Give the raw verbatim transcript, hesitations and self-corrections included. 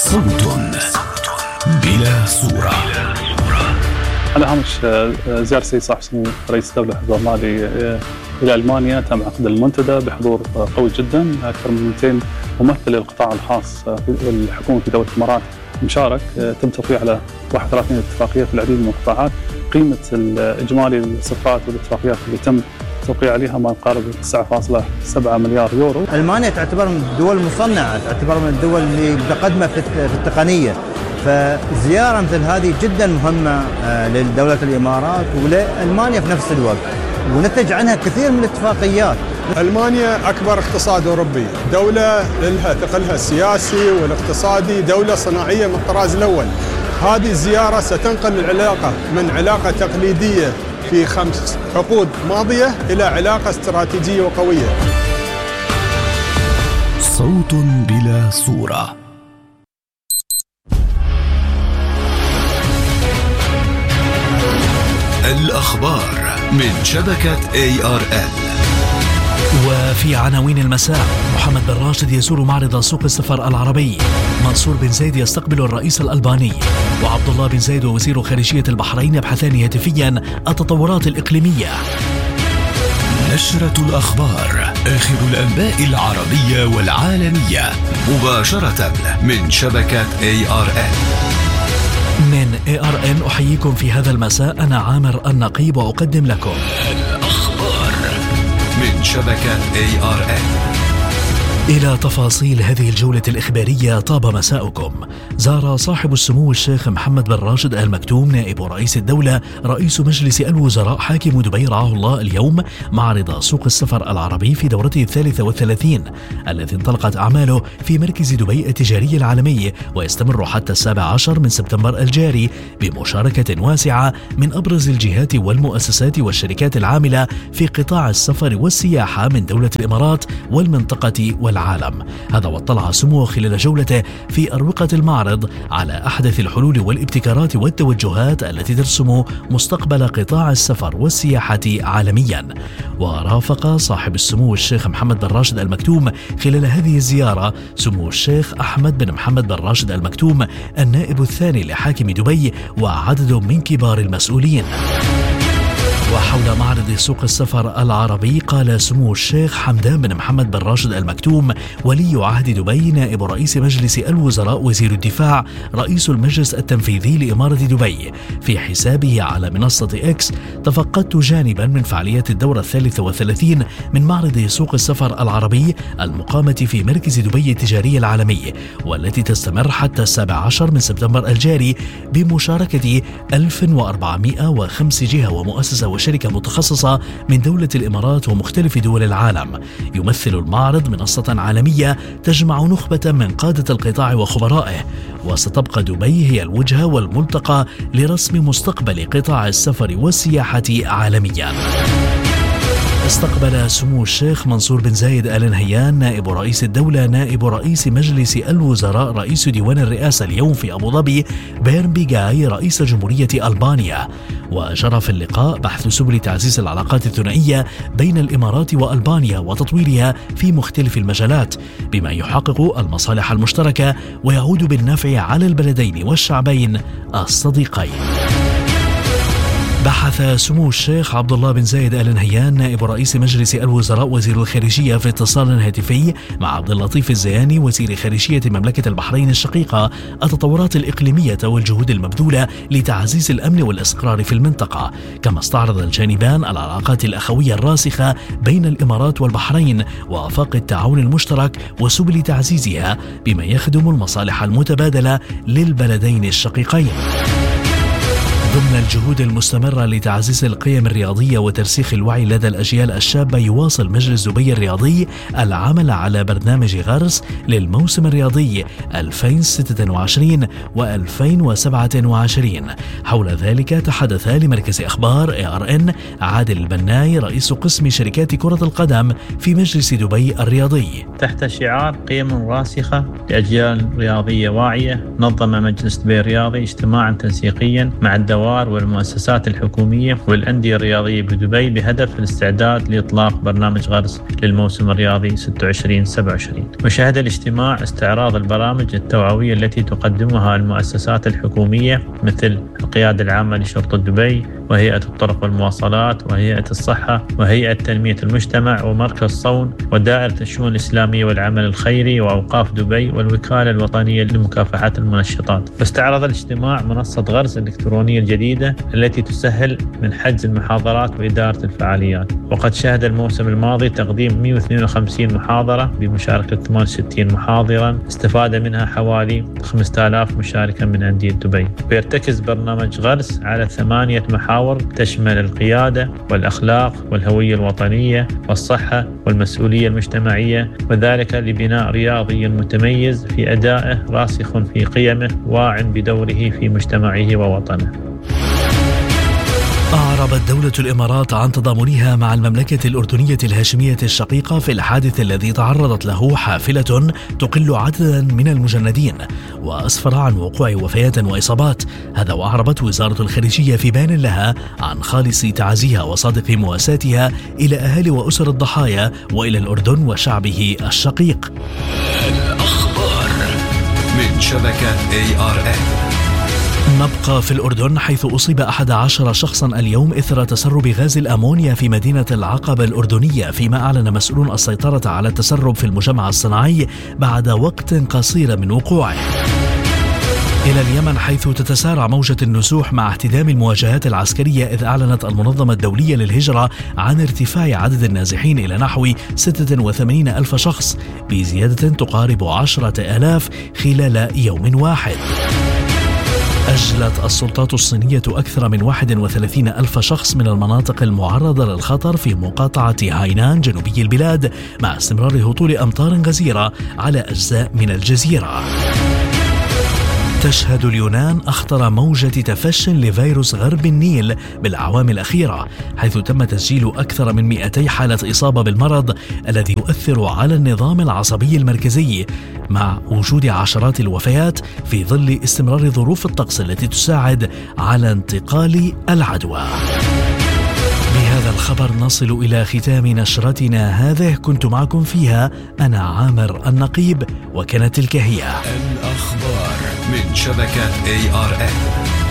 صوت بلا صورة. على هامش زيارة السيد صاحب السمو رئيس الدولة حفظه الله إلى ألمانيا، تم عقد المنتدى بحضور قوي جدا، أكثر من مئتين ممثل للقطاع الخاص والحكومة في دولة الإمارات مشارك. تم توقيع على واحد وثلاثين اتفاقية في العديد من القطاعات. قيمة الإجمالي الصفقات والاتفاقيات اللي تم توقيع عليها ما يقارب تسعة فاصلة سبعة مليار يورو. ألمانيا تعتبر من الدول المصنعة، تعتبر من الدول اللي متقدمة في التقنية، فزيارة مثل هذه جدا مهمة لدولة الإمارات ولألمانيا في نفس الوقت، ونتج عنها كثير من الاتفاقيات. ألمانيا أكبر اقتصاد أوروبي، دولة لها ثقلها السياسي والاقتصادي، دولة صناعية من الطراز الأول. هذه الزيارة ستنقل العلاقة من علاقة تقليدية في خمس عقود ماضية إلى علاقة استراتيجية وقوية. صوت بلا صورة. الأخبار من شبكة إيه آر إل. وفي عناوين المساء: محمد بن راشد يزور معرض سوق السفر العربي، منصور بن زايد يستقبل الرئيس الألباني، وعبد الله بن زايد ووزير خارجية البحرين يبحثان هاتفيا التطورات الإقليمية. نشرة الأخبار، آخر الأنباء العربية والعالمية، مباشرة من شبكة إيه آر إل. من إيه آر إن أحييكم في هذا المساء، أنا عامر النقيب وأقدم لكم الأخبار من شبكة إيه آر إل. إلى تفاصيل هذه الجولة الإخبارية. طاب مساءكم. زار صاحب السمو الشيخ محمد بن راشد آل مكتوم نائب رئيس الدولة رئيس مجلس الوزراء حاكم دبي رعاه الله اليوم معرض سوق السفر العربي في دورته الثالثة والثلاثين الذي انطلقت أعماله في مركز دبي التجاري العالمي، ويستمر حتى السابع عشر من سبتمبر الجاري بمشاركة واسعة من أبرز الجهات والمؤسسات والشركات العاملة في قطاع السفر والسياحة من دولة الإمارات والمنطقة والعالم. هذا واطلع سموه خلال جولته في أروقة المعرض على أحدث الحلول والابتكارات والتوجهات التي ترسم مستقبل قطاع السفر والسياحة عالميا. ورافق صاحب السمو الشيخ محمد بن راشد آل مكتوم خلال هذه الزيارة سمو الشيخ أحمد بن محمد بن راشد آل مكتوم النائب الثاني لحاكم دبي وعدد من كبار المسؤولين. وحول معرض سوق السفر العربي قال سمو الشيخ حمدان بن محمد بن راشد آل مكتوم ولي عهد دبي نائب رئيس مجلس الوزراء وزير الدفاع رئيس المجلس التنفيذي لإمارة دبي في حسابه على منصة إكس: تفقدت جانبا من فعاليات الدورة الثالثة والثلاثين من معرض سوق السفر العربي المقامة في مركز دبي التجاري العالمي، والتي تستمر حتى السابع عشر من سبتمبر الجاري بمشاركة ألف وأربعمائة وخمس جهة ومؤسسة وشركة متخصصة من دولة الإمارات ومختلف دول العالم. يمثل المعرض منصة عالمية تجمع نخبة من قادة القطاع وخبرائه، وستبقى دبي هي الوجهة والملتقى لرسم مستقبل قطاع السفر والسياحة عالميا. استقبل سمو الشيخ منصور بن زايد آل نهيان نائب رئيس الدولة نائب رئيس مجلس الوزراء رئيس ديوان الرئاسة اليوم في أبو ظبي بيرن بيغاي رئيس جمهورية ألبانيا. وجرى في اللقاء بحث سبل تعزيز العلاقات الثنائية بين الإمارات وألبانيا وتطويرها في مختلف المجالات بما يحقق المصالح المشتركة ويعود بالنفع على البلدين والشعبين الصديقين. بحث سمو الشيخ عبد الله بن زايد آل نهيان نائب رئيس مجلس الوزراء وزير الخارجية في اتصال هاتفي مع عبد اللطيف الزياني وزير خارجية مملكة البحرين الشقيقة التطورات الإقليمية والجهود المبذولة لتعزيز الأمن والاستقرار في المنطقة، كما استعرض الجانبان العلاقات الأخوية الراسخة بين الإمارات والبحرين وآفاق التعاون المشترك وسبل تعزيزها بما يخدم المصالح المتبادلة للبلدين الشقيقين. ضمن الجهود المستمرة لتعزيز القيم الرياضية وترسيخ الوعي لدى الأجيال الشابة، يواصل مجلس دبي الرياضي العمل على برنامج غرس للموسم الرياضي ألفين وستة وعشرين وألفين وسبعة وعشرين. حول ذلك تحدث لمركز أخبار إيه آر إن عادل البناي رئيس قسم شركات كرة القدم في مجلس دبي الرياضي. تحت شعار قيم راسخة لأجيال رياضية واعية، نظم مجلس دبي الرياضي اجتماعا تنسيقيا مع الدوائر الدوار والمؤسسات الحكومية والأندية الرياضية بدبي بهدف الاستعداد لإطلاق برنامج غرس للموسم الرياضي ستة وعشرين سبعة وعشرين. وشهد الاجتماع استعراض البرامج التوعوية التي تقدمها المؤسسات الحكومية مثل القيادة العامة لشرطة دبي وهيئة الطرق والمواصلات وهيئة الصحة وهيئة تنمية المجتمع ومركز صون ودائرة الشؤون الإسلامية والعمل الخيري وأوقاف دبي والوكالة الوطنية لمكافحة المنشطات. واستعرض الاجتماع منصة غرس الإلكترونية الجديدة التي تسهل من حجز المحاضرات وإدارة الفعاليات. وقد شهد الموسم الماضي تقديم مئة واثنين وخمسين محاضرة بمشاركة ثمانية وستين محاضرا استفاد منها حوالي خمسة آلاف مشاركا من أندية دبي. ويرتكز برنامج غرس على ثمانية محاور تشمل القيادة والأخلاق والهوية الوطنية والصحة والمسؤولية المجتمعية، وذلك لبناء رياضي متميز في أدائه راسخ في قيمه واع بدوره في مجتمعه ووطنه. أعربت دولة الإمارات عن تضامنها مع المملكة الأردنية الهاشمية الشقيقة في الحادث الذي تعرضت له حافلة تقل عددا من المجندين وأسفر عن وقوع وفيات وإصابات. هذا وأعربت وزارة الخارجية في بيان لها عن خالص تعازيها وصادق مواساتها إلى أهالي وأسر الضحايا وإلى الأردن وشعبه الشقيق. الأخبار من شبكة إيه آر إن. نبقى في الأردن حيث أصيب أحد عشر شخصا اليوم إثر تسرب غاز الأمونيا في مدينة العقبة الأردنية، فيما أعلن مسؤولون السيطرة على التسرب في المجمع الصناعي بعد وقت قصير من وقوعه. إلى اليمن حيث تتسارع موجة النزوح مع احتدام المواجهات العسكرية، إذ أعلنت المنظمة الدولية للهجرة عن ارتفاع عدد النازحين إلى نحو ستة وثمانين ألف شخص بزيادة تقارب عشرة آلاف خلال يوم واحد. أجلت السلطات الصينية أكثر من واحد وثلاثين ألف شخص من المناطق المعرضة للخطر في مقاطعة هاينان جنوبي البلاد مع استمرار هطول أمطار غزيرة على أجزاء من الجزيرة. تشهد اليونان أخطر موجة تفشٍ لفيروس غرب النيل بالأعوام الأخيرة، حيث تم تسجيل أكثر من مئتي حالة إصابة بالمرض الذي يؤثر على النظام العصبي المركزي، مع وجود عشرات الوفيات في ظل استمرار ظروف الطقس التي تساعد على انتقال العدوى. بهذا الخبر نصل إلى ختام نشرتنا هذه، كنت معكم فيها أنا عامر النقيب، وكانت تلك هي الأخبار من شبكة إيه آر إن.